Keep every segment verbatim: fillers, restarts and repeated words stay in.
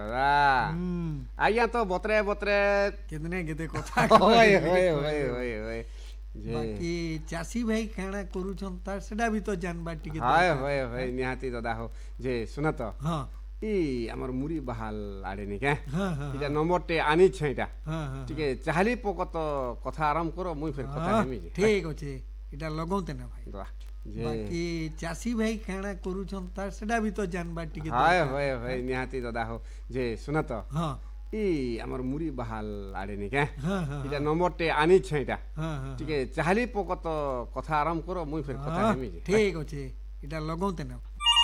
आज्ञा तो बतरे बतरे कितने कितने कथा होय होय होय होय होय बाकी चासी भाई काना करूछन तार सेडा भी तो जानबा टिके हाय होय होय निहाती दादा हो जे सुन तो हां ई हमर मुरी बहाल आड़े नि के हां हां इटा नंबर टे आनी छैटा हां हां टिके चाहली पोक तो कथा आराम करो मुई फिर कथा हेमी जे ठीक अछि इटा लगौते ना भाई वाह जे बाकी चासी भाई काना करूछन तार सेडा भी तो जानबा टिके हाय होय होय निहाती दादा हो जे सुन तो हां ई हमर मुरी बहाल आड़े नि के हां हां इटा नंबर टे आनी छैटा हां हां टिके चाहली पोक तो कथा आराम करो मुई फिर कथा हेमी जे ठीक अछि इटा लगौते ना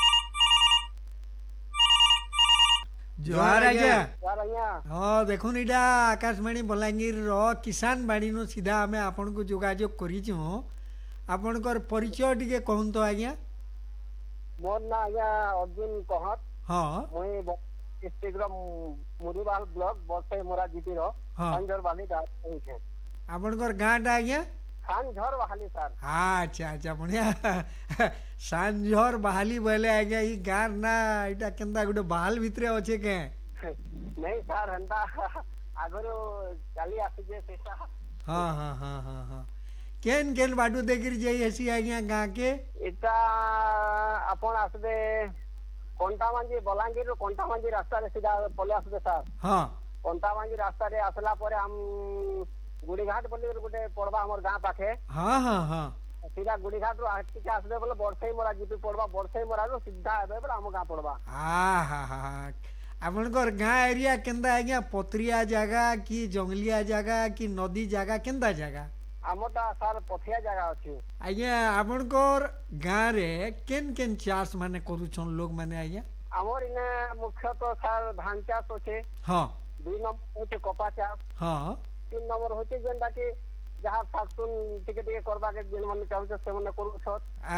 जोहार आज्ञा हाँ देखुन इटा आकाशवाणी बलांगीर रो किसान बाड़ी नु सीधा आमे आपन को जोगाजोग करिछु आपन कर परिचय टिके कहून तो आज्ञा मोर ना आज्ञा अर्जुन कहत हाँ मुई डिस्ट्रिक्ट रो मुरीबाल ब्लॉक बरसई मोरा जीपी रो हाँ। संजर वाली गाँव है आपन कर गाँटा आज्ञा सांझर बहाली सर अच्छा अच्छा बढ़िया सांझर बहाली बोले आज्ञा ई गार ना इटा केंदा गुटे बहाल भितरे अच्छे के नहीं सर हंता आगरो चली आसी जे सेसा हाँ हाँ हाँ हाँ हाँ केन केन बाटू देखिर जाई हसी आज्ञा गाँ के इटा अपन आसबे कंटामांजी बलांगीर रो कंटामांजी रास्ता रे सीधा पले आसबे सर हाँ कंटामांजी रास्ता रे आसला परे हम गुड़ीघाट बोली गोटे पड़वा हमर गाँ पाखे हाँ हाँ हाँ सीधा गुड़ीघाट रो आटिके आसबे बोले बरसई मोरा जीपी पड़वा बरसई मोरा रो सीधा आबे बोले हम गाँ पड़वा हाँ हाँ हाँ आपनकर गाँ एरिया केंदा आज्ञा पत्रिया जगह कि जंगलिया जगह कि नदी जगह केंदा जगह हमटा सर पथिया जगह अछि आज्ञा आपनकर गाँ रे केन केन चाष माने करूछन लोग माने आज्ञा हमर इने मुख्य तो सर धान चाष होचे हाँ दुई नंबर होचे कपा चाष हाँ तीन नंबर होचे जेनटा कि जहाँ सागसुन टिके टिके करबा के जेन मन चाहते से मन करू छत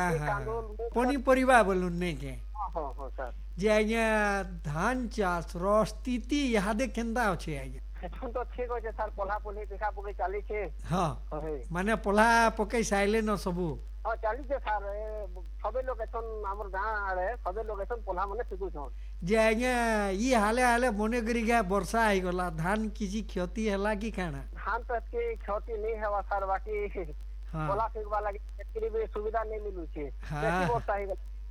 पनीपरिबा बोलुन नहीं के हां हां सर जे आज्ञा धान चाष रो स्थिति यादे केंदा अछि आज्ञा এখন তো ঠিক আছে স্যার পলা পলি পিকা পকি চালিছে हाँ माने पोला पकई साइले न सबू हाँ चालिছে স্যার সবে লোক এখন আমার গাঁ আড়ে সবে লোক এখন পোলা মানে শিখুছন जे आज्ञा ई हाले हाले मने करी गया वर्षा आइ गला धान किसी क्षति हला कि काना धान तो के क्षति नहीं हेवा सर बाकी हाँ पोला शिखबा लागि एतरी भी सुविधा नहीं मिलु छे हाँ। बेसी वर्षा आइ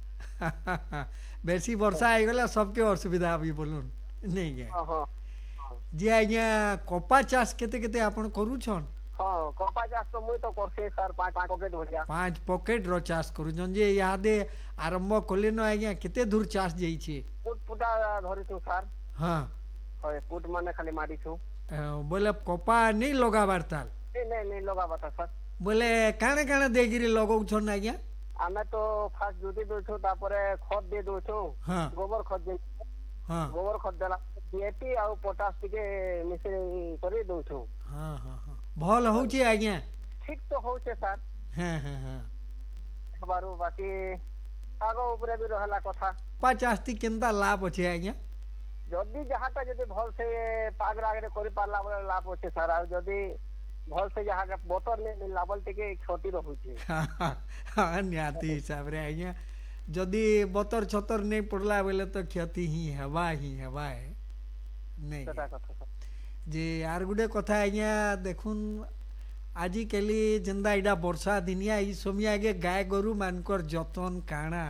गला बेसी वर्षा आइ गला सबके असुविधा अभी बोलुन नहीं के हां हां जे आज्ञा कपा चाष केते केते आपण करूछन हाँ कपा चाष तो मुई तो करसे सर पाँच पाँच पॉकेट हो गया पाँच पॉकेट रो चाष करूछन जे यादे आरंभ कले न आज्ञा केते दूर चाष जाई छे फुट फुटा धरी छु सर हाँ হয় ফুট মানে খালি মারি छु अ, बोले कपा नहीं लगाबार ताल नहीं नहीं नहीं लगा बता सर बोले काणे काणे देगिरी लगाउछन आज्ञा आमे तो फास्ट जुदी दोछु तापरे खत दे दोछु हाँ गोबर खत दे हाँ गोबर खत देला डीएपी आ पोटास टिके मिश्र करी दोछु हाँ हाँ हाँ भल होउछे आज्ञा ठीक तो होउछे सर हाँ हाँ हाँ बारू बाकी आगो ऊपरे भी रहला कथा पचास केंदा लाभ अच्छे आज्ञा जदी जहाटा जदी भल से पागरा आगे करि पारला बोले लाभ होचे सर आ जदी भल से जहा के बोतर ने मिलला बोल टिके क्षति रहउछे हाँ निहाती हिसाब रे आज्ञा जदि बतर छतर नहीं पड़ला बोले तो क्षति ही हेबा ही हेबा है नहीं सेटा कथा सर जे आर गुडे कथा आज्ञा देखुन आजिकाली जेंदा इडा वर्षा दिनिया ई समय आगे गाय गोरु मानकर जतन काଣା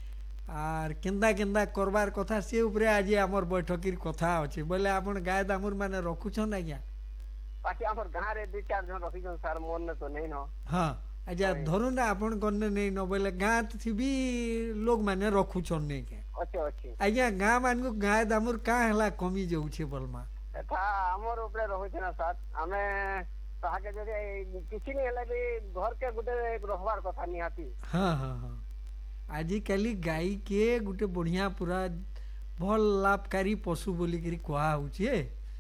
आर केंदा केंदा करबार कथा से उपरे आज हमर बैठकीर कथा अछि बोले आपण गाय दामुर माने रखुछन आज्ञा बाकी हमर गां रे दु चार जन रखिजन सर मोन ने तो नहीं न हाँ अच्छा धरु ना आपण गन्ने नहीं न बोले गाँ थी भी लोग माने रखुछन नहीं के अच्छे अच्छे आज्ञा गाँ मान को गाय दामुर का हला कमी जाउछे बोलमा एथा हमर ऊपर रहउछे ना सर हमें ताके जदि किछि नहीं हला भी घर के गुटे एक रहबार कथा निहाती हाँ हाँ हाँ आजिकाली गाय के गुटे बढ़िया पूरा भल लाभकारी पशु बोली करी कहा होचे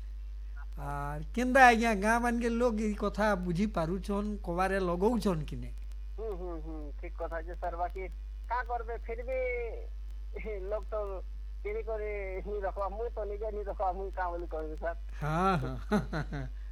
आर केंदा आज्ञा गाँ मान के लोग ई कथा बुझी पारुछन कबारे लगाउछन किने हम्म हम्म हम्म ठीक कथा जे सर बाकी का करबे फिर भी लोग तो तेरी करे नहीं रखवा मुई तो निजे नहीं रखवा मुई का बोली करबे सर हाँ हाँ